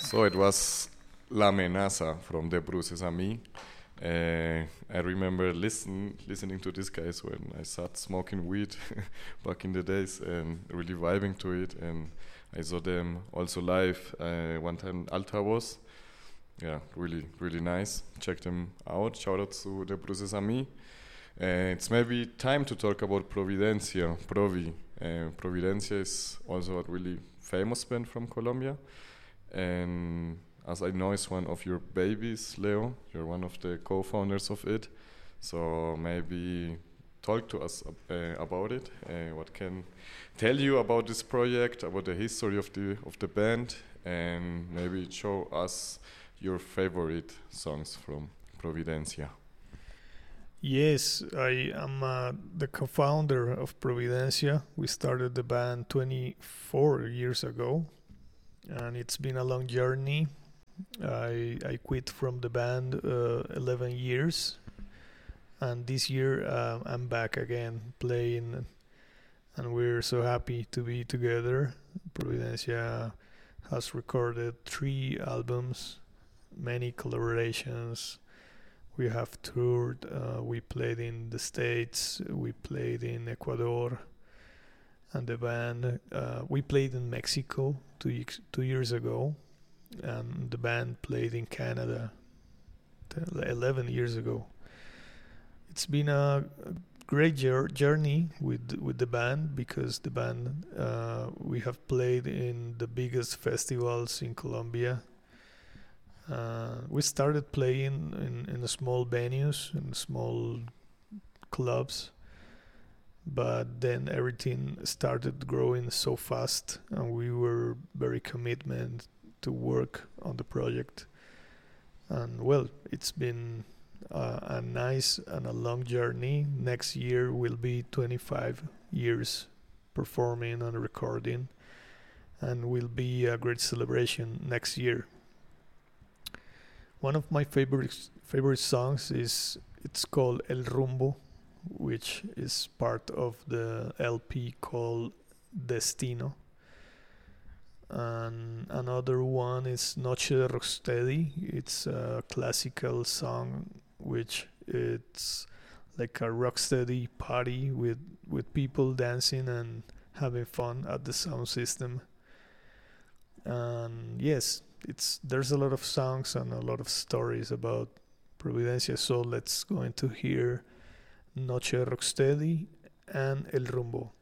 So it was La Amenaza from De Bruces a mí. I remember listening to these guys when I started smoking weed back in the days and really vibing to it. And I saw them also live one time in Altavoz. Yeah, really, really nice. Check them out. Shout out to De Bruces a mí. It's maybe time to talk about Providencia, Provi. Providencia is also a really famous band from Colombia. And as I know, it's one of your babies, Leo. You're one of the co-founders of it. So maybe talk to us about it. What can tell you about this project, about the history of the band, and maybe show us your favorite songs from Providencia. Yes, I am the co-founder of Providencia. We started the band 24 years ago, and it's been a long journey. I quit from the band 11 years, and this year I'm back again playing, and we're so happy to be together. Providencia has recorded 3 albums, many collaborations. We have toured, we played in the States, we played in Ecuador, and the band, we played in Mexico 2 years ago, and the band played in Canada 11 years ago. It's been a great journey with the band, because the band, we have played in the biggest festivals in Colombia. We started playing in small venues, in small clubs, but then everything started growing so fast, and we were very committed to work on the project. And well, it's been a nice and a long journey. Next year will be 25 years performing and recording, and will be a great celebration next year. One of my favorite songs it's called El Rumbo, which is part of the LP called Destino. And another one is Noche de Rocksteady. It's a classical song, which it's like a rocksteady party with people dancing and having fun at the sound system. And yes, there's a lot of songs and a lot of stories about Providencia, so let's go into hear Noche Rocksteady and El Rumbo.